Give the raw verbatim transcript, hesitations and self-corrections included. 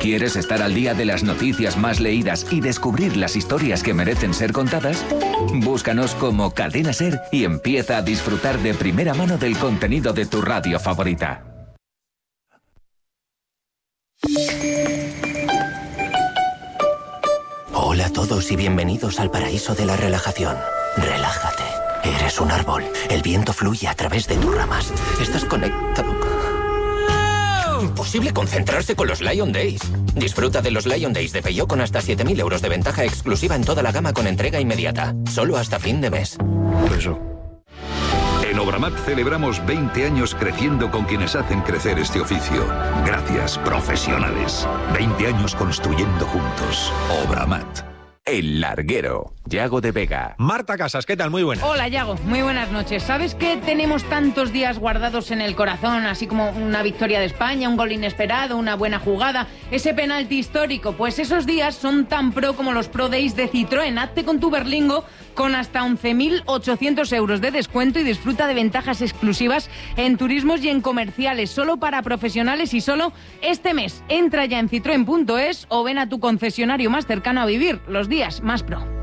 ¿Quieres estar al día de las noticias más leídas y descubrir las historias que merecen ser contadas? Búscanos como Cadena SER y empieza a disfrutar de primera mano del contenido de tu radio favorita. Hola a todos y bienvenidos al paraíso de la relajación. Relájate. Eres un árbol. El viento fluye a través de tus ramas. Estás conectado con... Imposible concentrarse con los Lion Days. Disfruta de los Lion Days de Peugeot con hasta siete mil euros de ventaja exclusiva en toda la gama con entrega inmediata. Solo hasta fin de mes. Eso. En Obramat celebramos veinte años creciendo con quienes hacen crecer este oficio. Gracias, profesionales. veinte años construyendo juntos. Obramat. El Larguero, Yago de Vega. Marta Casas, ¿qué tal? Muy buenas. Hola, Yago, muy buenas noches. ¿Sabes qué tenemos tantos días guardados en el corazón? Así como una victoria de España, un gol inesperado, una buena jugada, ese penalti histórico. Pues esos días son tan pro como los Pro Days de Citroën. Hazte con tu Berlingo con hasta once mil ochocientos euros de descuento y disfruta de ventajas exclusivas en turismos y en comerciales, solo para profesionales y solo este mes. Entra ya en citroen punto es o ven a tu concesionario más cercano a vivir los días más pro.